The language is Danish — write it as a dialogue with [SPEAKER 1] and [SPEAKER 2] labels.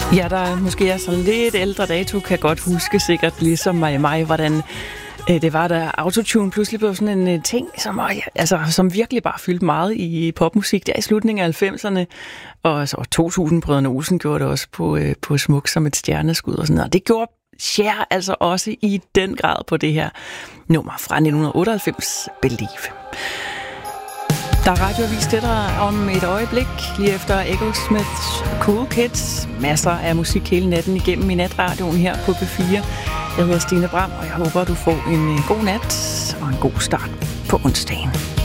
[SPEAKER 1] Ja, der måske er sådan lidt ældre dato, kan godt huske sikkert ligesom mig, hvordan det var, da autotune pludselig blev sådan en ting, som virkelig bare fyldte meget i popmusik. Der i slutningen af 90'erne, og så 2000 Brødrene Olsen gjorde det også på Smuk som et stjerneskud og sådan noget. Og det gjorde Cher altså også i den grad på det her nummer fra 1998, Believe. Der er radioavis til dig om et øjeblik, lige efter Echosmiths Cool Kids. Masser af musik hele natten igennem i natradioen her på P4. Jeg hedder Stine Bram, og jeg håber, du får en god nat og en god start på onsdagen.